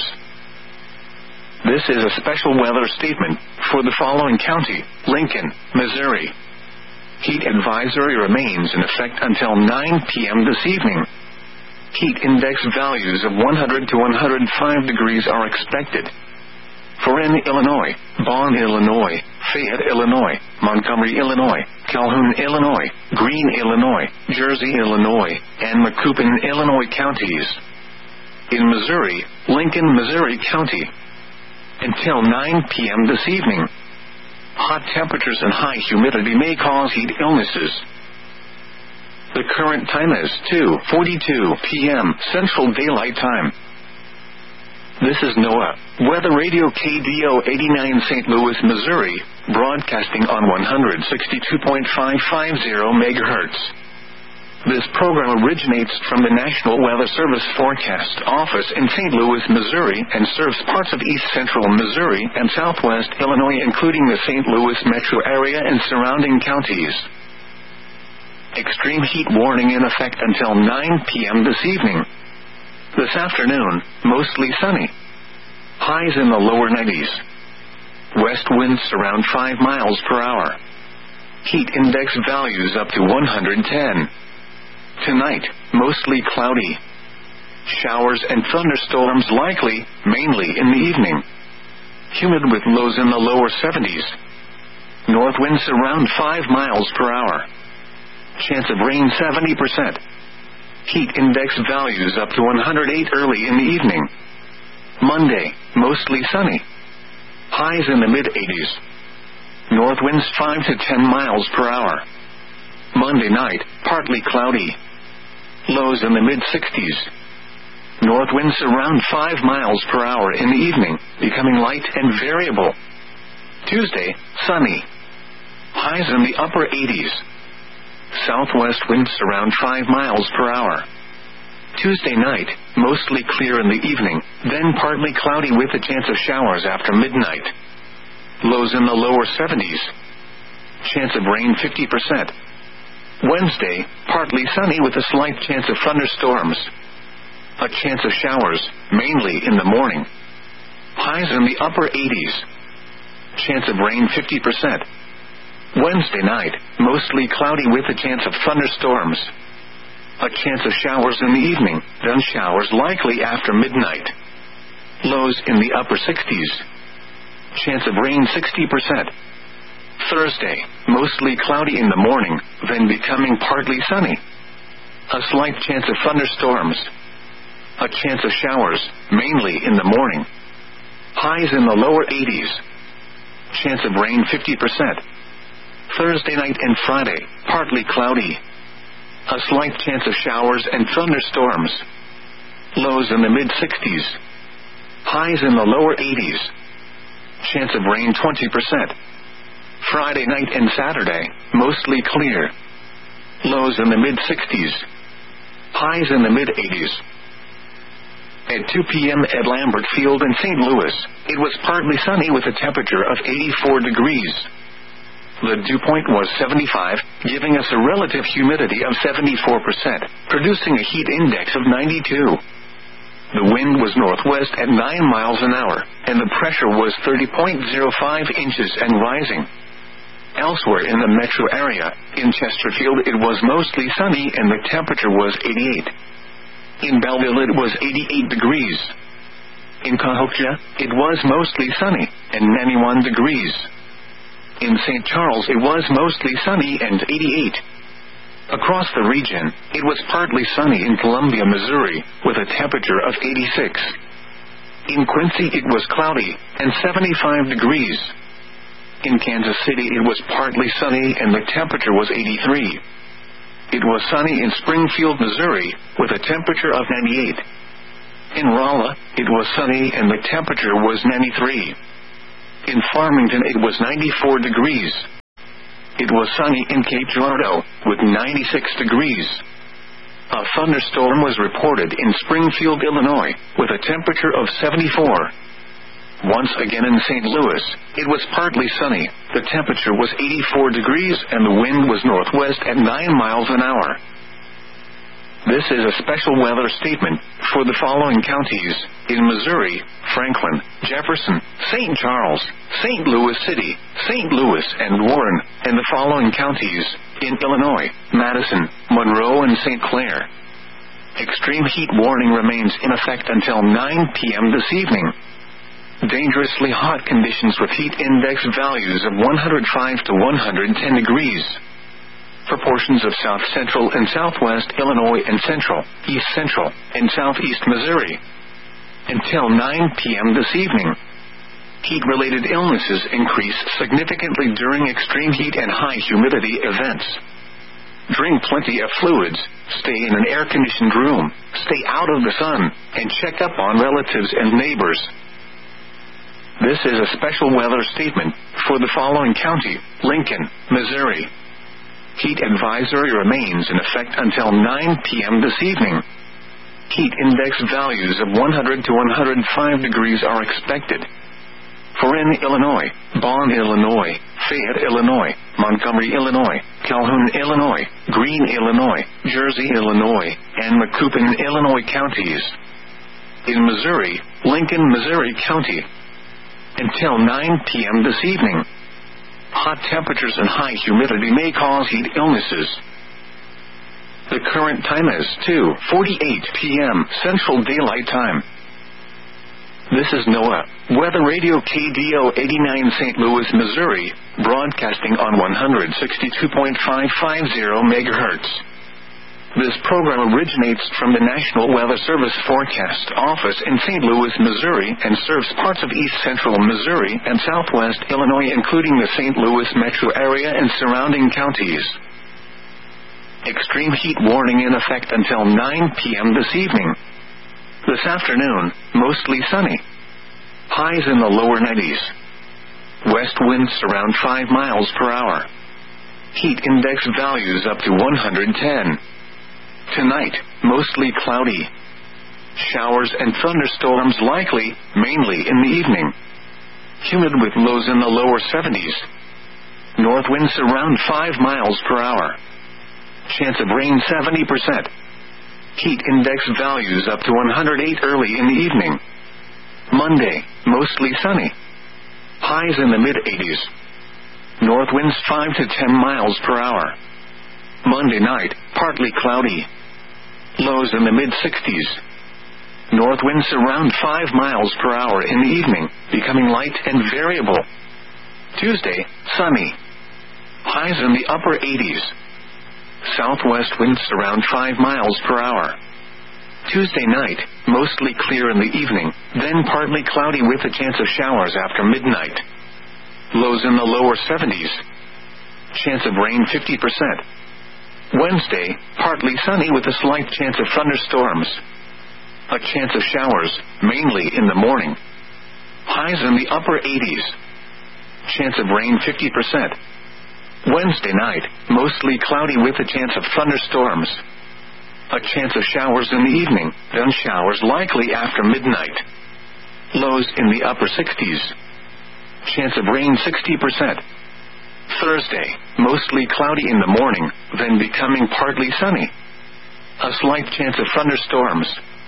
This is a special weather statement for the following county: Lincoln, Missouri. Heat advisory remains in effect until nine p.m. this evening. Heat index values of one hundred to one hundred five degrees are expected. For in Illinois, Bonn, Illinois, Fayette, Illinois, Montgomery, Illinois, Calhoun, Illinois, Greene, Illinois, Jersey, Illinois, and Macoupin, Illinois counties. In Missouri, Lincoln, Missouri County. Until nine p.m. this evening. Hot temperatures and high humidity may cause heat illnesses. The current time is two forty-two p.m. Central Daylight Time. This is NOAA Weather Radio K D O eighty-nine Saint Louis, Missouri, broadcasting on one hundred sixty-two point five five zero megahertz. This program originates from the National Weather Service Forecast Office in Saint Louis, Missouri, and serves parts of east central Missouri and southwest Illinois, including the Saint Louis metro area and surrounding counties. Extreme heat warning in effect until nine p.m. this evening. This afternoon, mostly sunny. Highs in the lower nineties. West winds around five miles per hour. Heat index values up to one hundred ten. Tonight, mostly cloudy. Showers and thunderstorms likely, mainly in the evening. Humid with lows in the lower seventies. North winds around five miles per hour. Chance of rain seventy percent. Heat index values up to one hundred eight early in the evening. Monday, mostly sunny. Highs in the mid-eighties. North winds five to ten miles per hour. Monday night, partly cloudy. Lows in the mid-sixties. North winds around five miles per hour in the evening, becoming light and variable. Tuesday, sunny. Highs in the upper eighties. Southwest winds around five miles per hour. Tuesday night, mostly clear in the evening, then partly cloudy with a chance of showers after midnight. Lows in the lower seventies. Chance of rain fifty percent. Wednesday, partly sunny with a slight chance of thunderstorms. A chance of showers, mainly in the morning. Highs in the upper eighties. Chance of rain fifty percent. Wednesday night, mostly cloudy with a chance of thunderstorms. A chance of showers in the evening, then showers likely after midnight. Lows in the upper sixties. Chance of rain sixty percent. Thursday, mostly cloudy in the morning, then becoming partly sunny. A slight chance of thunderstorms. A chance of showers, mainly in the morning. Highs in the lower eighties. Chance of rain fifty percent. Thursday night and Friday, partly cloudy. A slight chance of showers and thunderstorms. Lows in the mid-sixties. Highs in the lower eighties. Chance of rain twenty percent. Friday night and Saturday, mostly clear. Lows in the mid-sixties. Highs in the mid-eighties. At two p.m. at Lambert Field in Saint Louis, it was partly sunny with a temperature of eighty-four degrees. The dew point was seventy-five, giving us a relative humidity of seventy-four percent, producing a heat index of ninety-two. The wind was northwest at nine miles an hour, and the pressure was thirty point zero five inches and rising. Elsewhere in the metro area, in Chesterfield it was mostly sunny and the temperature was eighty-eight. In Belleville it was eighty-eight degrees. In Cahokia, it was mostly sunny, and ninety-one degrees. In Saint Charles it was mostly sunny and eighty-eight. Across the region, it was partly sunny in Columbia, Missouri, with a temperature of eighty-six. In Quincy, it was cloudy and seventy-five degrees. In Kansas City, it was partly sunny and the temperature was eighty-three. It was sunny in Springfield, Missouri, with a temperature of ninety-eight. In Rolla, it was sunny and the temperature was ninety-three. In Farmington, it was ninety-four degrees. It was sunny in Cape Girardeau, with ninety-six degrees. A thunderstorm was reported in Springfield, Illinois, with a temperature of seventy-four. Once again in Saint Louis, it was partly sunny, the temperature was eighty-four degrees and the wind was northwest at nine miles an hour. This is a special weather statement for the following counties in Missouri: Franklin, Jefferson, Saint Charles, Saint Louis City, Saint Louis and Warren, and the following counties in Illinois: Madison, Monroe and Saint Clair. Extreme heat warning remains in effect until nine p.m. this evening. Dangerously hot conditions with heat index values of one hundred five to one hundred ten degrees. For portions of south central and southwest Illinois and central, east central, and southeast Missouri. Until nine p.m. this evening. Heat-related illnesses increase significantly during extreme heat and high humidity events. Drink plenty of fluids, stay in an air-conditioned room, stay out of the sun, and check up on relatives and neighbors. This is a special weather statement for the following county: Lincoln, Missouri. Heat advisory remains in effect until nine p.m. this evening. Heat index values of one hundred to one hundred five degrees are expected. For in Illinois, Bonn, Illinois, Fayette, Illinois, Montgomery, Illinois, Calhoun, Illinois, Greene, Illinois, Jersey, Illinois, and Macoupin, Illinois counties. In Missouri, Lincoln, Missouri County. Until nine p.m. this evening. Hot temperatures and high humidity may cause heat illnesses. The current time is two forty-eight p.m. Central Daylight Time. This is NOAA Weather Radio K D O eighty-nine Saint Louis, Missouri, broadcasting on one hundred sixty-two point five five zero megahertz. This program originates from the National Weather Service Forecast Office in Saint Louis, Missouri, and serves parts of east central Missouri and southwest Illinois, including the Saint Louis metro area and surrounding counties. Extreme heat warning in effect until nine p.m. this evening. This afternoon, mostly sunny. Highs in the lower nineties. West winds around five miles per hour. Heat index values up to one hundred ten. Tonight, mostly cloudy. Showers and thunderstorms likely, mainly in the evening. Humid with lows in the lower seventies. North winds around five miles per hour. Chance of rain seventy percent. Heat index values up to one hundred eight early in the evening. Monday, mostly sunny. Highs in the mid-eighties. North winds five to ten miles per hour. Monday night, partly cloudy. Lows in the mid-sixties. North winds around five miles per hour in the evening, becoming light and variable. Tuesday, sunny. Highs in the upper eighties. Southwest winds around five miles per hour. Tuesday night, mostly clear in the evening, then partly cloudy with a chance of showers after midnight. Lows in the lower seventies. Chance of rain fifty percent. Wednesday, partly sunny with a slight chance of thunderstorms. A chance of showers, mainly in the morning. Highs in the upper eighties. Chance of rain fifty percent. Wednesday night, mostly cloudy with a chance of thunderstorms. A chance of showers in the evening, then showers likely after midnight. Lows in the upper sixties. Chance of rain sixty percent. Thursday, mostly cloudy in the morning, then becoming partly sunny. A slight chance of thunderstorms.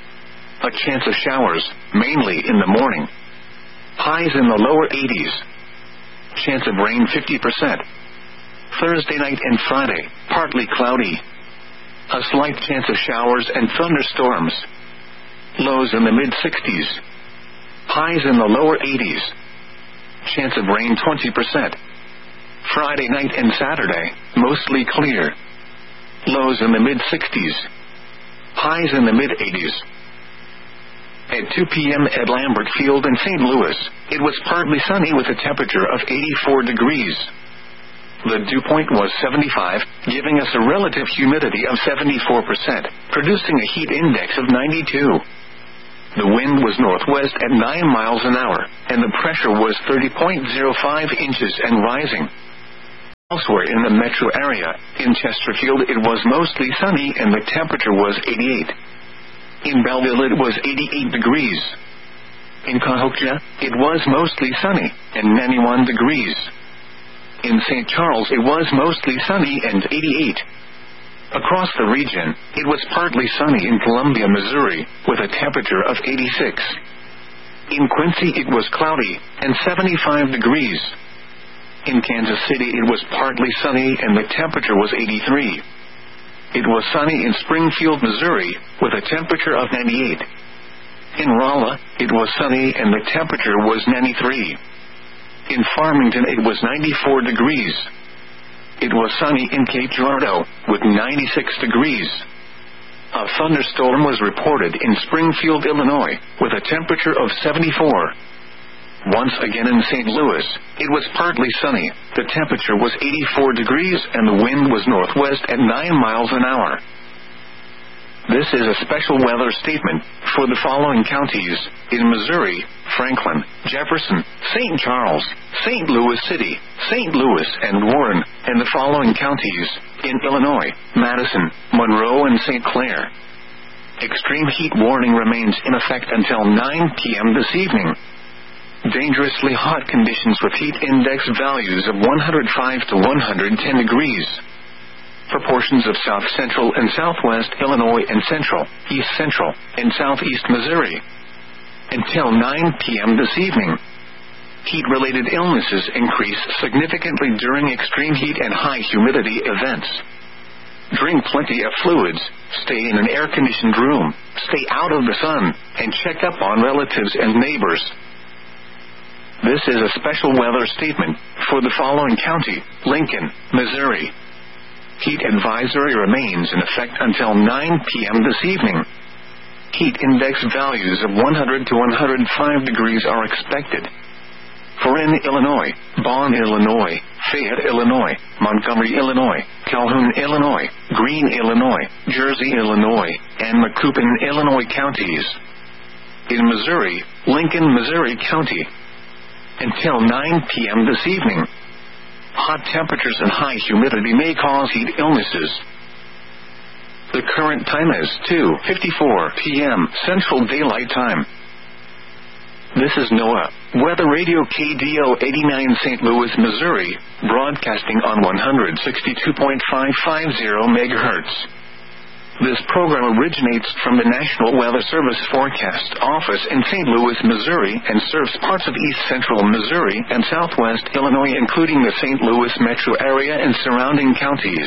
A chance of showers, mainly in the morning. Highs in the lower eighties. Chance of rain fifty percent. Thursday night and Friday, partly cloudy. A slight chance of showers and thunderstorms. Lows in the mid-sixties. Highs in the lower eighties. Chance of rain twenty percent. Friday night and Saturday, mostly clear. Lows in the mid sixties. Highs in the mid eighties. At two p.m. at Lambert Field in Saint Louis, it was partly sunny with a temperature of eighty-four degrees. The dew point was seventy-five, giving us a relative humidity of seventy-four percent, producing a heat index of ninety-two. The wind was northwest at nine miles an hour, and the pressure was thirty point zero five inches and rising. Elsewhere in the metro area, in Chesterfield it was mostly sunny and the temperature was eighty-eight. In Belleville it was eighty-eight degrees. In Cahokia, it was mostly sunny, and ninety-one degrees. In Saint Charles it was mostly sunny and eighty-eight. Across the region, it was partly sunny in Columbia, Missouri, with a temperature of eighty-six. In Quincy it was cloudy, and seventy-five degrees. In Kansas City it was partly sunny and the temperature was eighty-three. It was sunny in Springfield, Missouri, with a temperature of ninety-eight. In Rolla, it was sunny and the temperature was ninety-three. In Farmington it was ninety-four degrees. It was sunny in Cape Girardeau, with ninety-six degrees. A thunderstorm was reported in Springfield, Illinois, with a temperature of seventy-four. Once again in Saint Louis, it was partly sunny, the temperature was eighty-four degrees and the wind was northwest at nine miles an hour. This is a special weather statement for the following counties: in Missouri, Franklin, Jefferson, Saint Charles, Saint Louis City, Saint Louis, and Warren, and the following counties: in Illinois, Madison, Monroe, and Saint Clair. Extreme heat warning remains in effect until nine p.m. this evening. Dangerously hot conditions with heat index values of one hundred five to one hundred ten degrees. For portions of south central and southwest Illinois and central, east central, and southeast Missouri. Until nine p.m. this evening. Heat-related illnesses increase significantly during extreme heat and high humidity events. Drink plenty of fluids, stay in an air-conditioned room, stay out of the sun, and check up on relatives and neighbors. This is a special weather statement for the following county: Lincoln, Missouri. Heat advisory remains in effect until nine p.m. this evening. Heat index values of one hundred to one hundred five degrees are expected. For in Illinois, Bonn, Illinois, Fayette, Illinois, Montgomery, Illinois, Calhoun, Illinois, Greene, Illinois, Jersey, Illinois, and Macoupin, Illinois counties. In Missouri, Lincoln, Missouri County. Until nine p.m. this evening. Hot temperatures and high humidity may cause heat illnesses. The current time is two fifty-four p.m. Central Daylight Time. This is NOAA Weather Radio K D O eighty-nine Saint Louis, Missouri, broadcasting on one hundred sixty-two point five five zero megahertz. This program originates from the National Weather Service Forecast Office in Saint Louis, Missouri, and serves parts of east central Missouri and southwest Illinois, including the Saint Louis metro area and surrounding counties.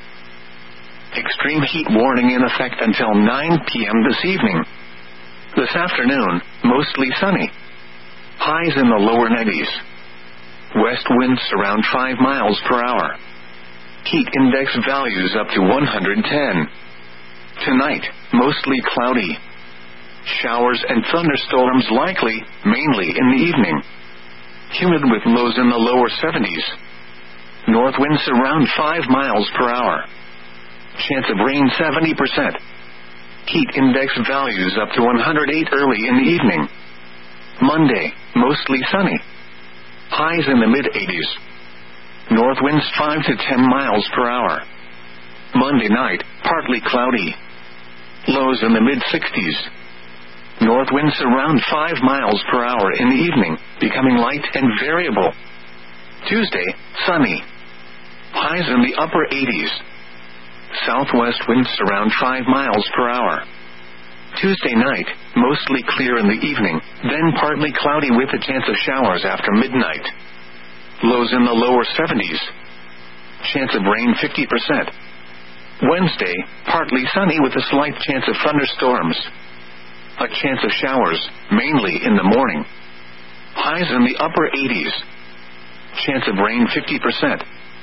Extreme heat warning in effect until nine p.m. this evening. This afternoon, mostly sunny. Highs in the lower nineties. West winds around five miles per hour. Heat index values up to one hundred ten. Tonight, mostly cloudy. Showers and thunderstorms likely, mainly in the evening. Humid with lows in the lower seventies. North winds around five miles per hour. Chance of rain seventy percent. Heat index values up to one hundred eight early in the evening. Monday, mostly sunny. Highs in the mid eighties. North winds five to ten miles per hour. Monday night, partly cloudy. Lows in the mid sixties. North winds around five miles per hour in the evening, becoming light and variable. Tuesday, sunny. Highs in the upper eighties. Southwest winds around five miles per hour. Tuesday night, mostly clear in the evening, then partly cloudy with a chance of showers after midnight. Lows in the lower seventies. Chance of rain fifty percent. Wednesday, partly sunny with a slight chance of thunderstorms. A chance of showers, mainly in the morning. Highs in the upper eighties. Chance of rain fifty percent.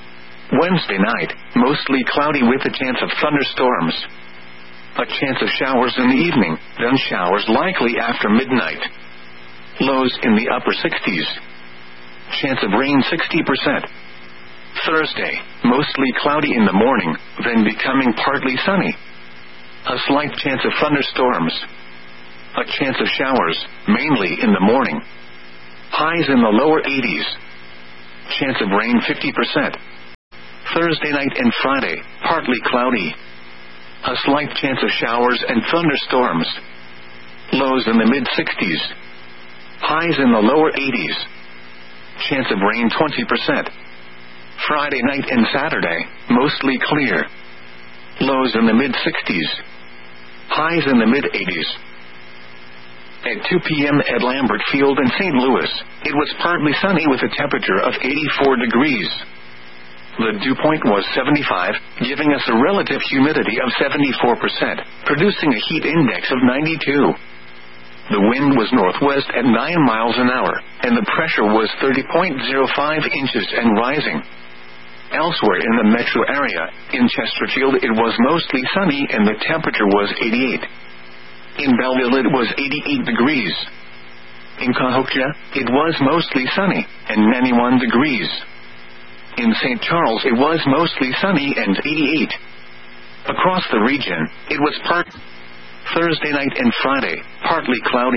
Wednesday night, mostly cloudy with a chance of thunderstorms. A chance of showers in the evening, then showers likely after midnight. Lows in the upper sixties. Chance of rain sixty percent. Thursday, mostly cloudy in the morning, then becoming partly sunny. A slight chance of thunderstorms. A chance of showers, mainly in the morning. Highs in the lower eighties. Chance of rain fifty percent. Thursday night and Friday, partly cloudy. A slight chance of showers and thunderstorms. Lows in the mid-sixties. Highs in the lower eighties. Chance of rain twenty percent. Friday night and Saturday, mostly clear. Lows in the mid-sixties. Highs in the mid-eighties. At two p.m. at Lambert Field in Saint Louis, it was partly sunny with a temperature of eighty-four degrees. The dew point was seventy-five, giving us a relative humidity of seventy-four percent, producing a heat index of ninety-two. The wind was northwest at nine miles an hour, and the pressure was thirty point zero five inches and rising. Elsewhere in the metro area, in Chesterfield it was mostly sunny and the temperature was eighty-eight. In Belleville it was eighty-eight degrees. In Cahokia, it was mostly sunny, and ninety-one degrees. In Saint Charles it was mostly sunny and eighty-eight. Across the region, it was part Thursday night and Friday, partly cloudy.